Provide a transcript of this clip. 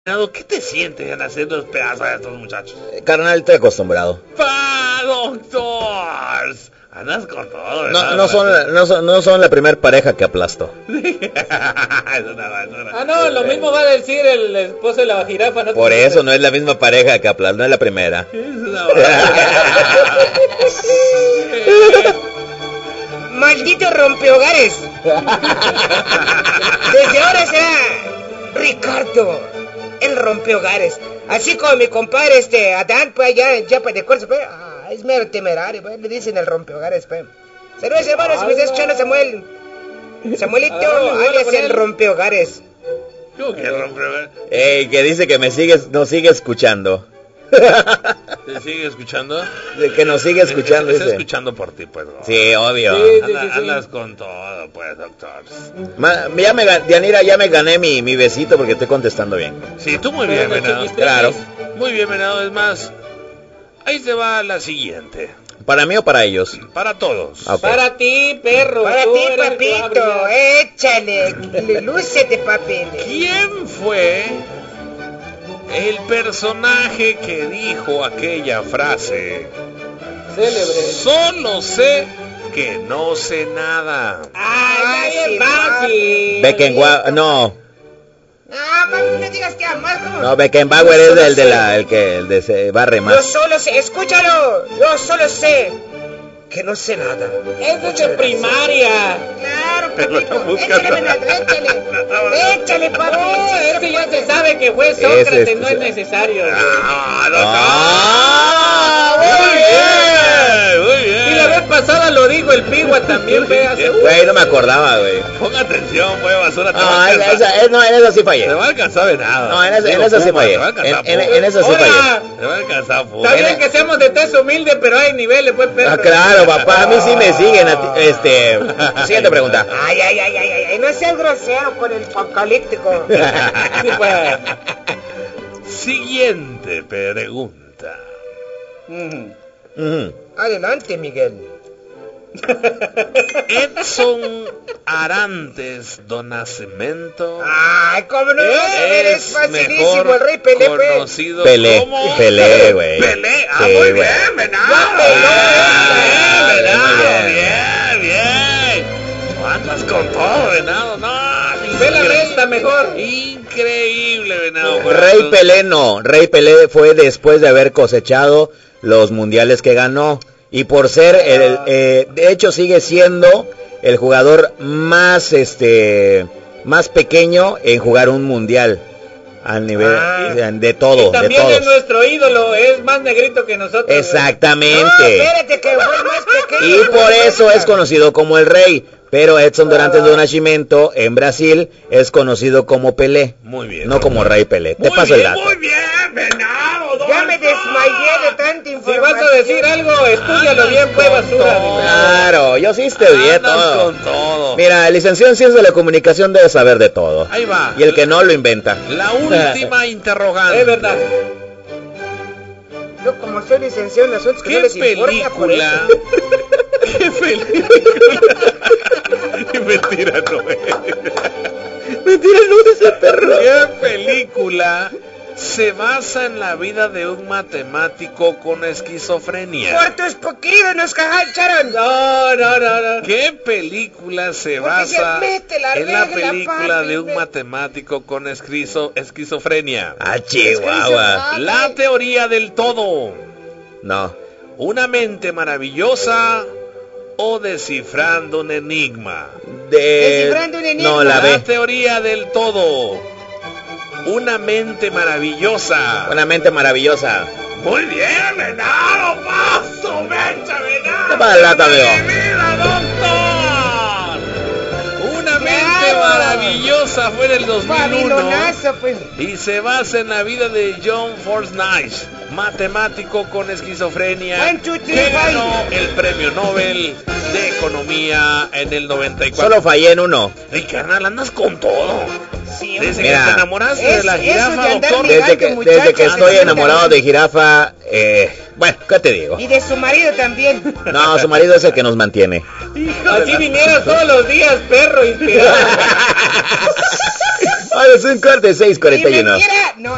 ¿Qué te sientes en hacer los pedazos a estos muchachos? Carnal, estoy acostumbrado. ¡Pa, doctors! Andas con todo, ¿verdad? No son la primer pareja que aplasto. No, lo mismo va a decir el esposo de la jirafa, ¿no? Por eso no es la misma pareja que aplasto, no es la primera. ¡Maldito rompehogares! Desde ahora será Ricardo, el rompehogares. Así como mi compadre Adán, pues allá en Chiapas de Corzo, pues, es mero temerario, pues, le dicen el rompehogares, pues. Saludos, hermanos, me está escuchando Samuelito, alias el rompehogares. ¿Cómo que rompehogares? Que dice que nos sigue escuchando. ¿Te sigue escuchando? Que nos sigue escuchando, Está dice. escuchando por ti, pues. ¿No? Sí, obvio. Sí. Andas con todo, pues, doctor. Dianira, ya me gané mi besito porque estoy contestando bien. Sí, tú muy bien, Venado. Claro. Muy bien, Venado. Es más, ahí te va la siguiente. ¿Para mí o para ellos? Para todos. Okay. Para ti, perro. Para tú ti, eres papito, échale, lúcete, papi. ¿Quién fue el personaje que dijo aquella frase? Célebre. Solo sé que no sé nada. Ay, Bien fácil. Beckenbauer, no. No digas que más como... No, Beckenbauer es el de se barre Yo más. solo sé, escúchalo, yo solo sé que no sé nada. Eso es de primaria. Claro, Pero papito, está buscando. échale, papi. No, es que ya se sabe que fue Sócrates, no es necesario. Muy bien. Y la vez pasada lo dijo el Pigua también, vea. Güey, no me acordaba, güey. Ponga atención, güey, basura. No, en eso sí fallé. Te va a alcanzar de nada. No, en eso sí fallé. En eso sí fallé. Te va a alcanzar, Está bien que seamos de tez humilde, pero hay niveles, pues, perro. Ah, claro, papá, a mí sí me siguen. Siguiente pregunta. Ay, no seas grosero con el apocalíptico. Siguiente pregunta. Adelante, Miguel. Edson Arantes do Nascimento. Ay, cómo no, eres es facilísimo, mejor el rey Pelé, conocido Pelé, como Pelé, güey. Pelé, Sí, muy güey. bien, Venado. Bien. Andas con todo, Venado. No, Ve la resta mejor. increíble, Venado. Rey Pelé no. Rey Pelé fue después de haber cosechado los mundiales que ganó. Y por ser, de hecho sigue siendo el jugador más pequeño en jugar un mundial a nivel de todo. Y también es nuestro ídolo, es más negrito que nosotros. Exactamente. No, espérate, que fue el más pequeño. Y por eso es conocido como el Rey. Pero Edson Dorantes do Nascimento en Brasil es conocido como Pelé. Muy bien. No como Rey Pelé. Te paso el dato. Muy bien, Venado. Ya me desmayé de tanta Si información. vas a decir algo, estúdialo bien, pues, basura. Claro, yo sí estudié Andas todo. con todo. Mira, el licenciado en Ciencias de la Comunicación debe saber de todo. Ahí va. Y el que no lo inventa. La última interrogante. Es verdad. Yo como soy licenciado en asuntos que no ¿Qué les importa por película? eso. ¿Qué película? Mentira, no es. Mentira, no dice perro. ¿Qué película se basa en la vida de un matemático con esquizofrenia? Por tus poquitos nos cajacharon. No. ¿Qué película se Porque se basa mete la en la regla, película papi, de un ve. matemático con esquizofrenia? Ah, Chihuahua. La teoría del todo. No. Una mente maravillosa o descifrando un enigma. Descifrando un enigma. No, la La B. teoría del todo. Una mente maravillosa. Una mente maravillosa. Muy bien, Venado. Paso, mecha, Venado. Para la lata, amigo. ¡Mira, doctor! Una mente maravillosa fue en el 2001. Babilonazo, pues. Y se basa en la vida de John Forsyth, matemático con esquizofrenia, 1, 2, 3, que ganó 5. el premio Nobel de Economía en el 94. Solo fallé en uno. Ay, carnal, andas con todo. Sí, Desde Mira, que te enamoraste de la eso jirafa, de andar doctor. ligando, Desde que estoy muchachos, enamorado de jirafa, bueno, ¿qué te digo? Y de su marido también. No, su marido es el que nos mantiene. Así vinieras todos los días, perro, inspirado. Ahora es un corte 6:41. Y mentira, no.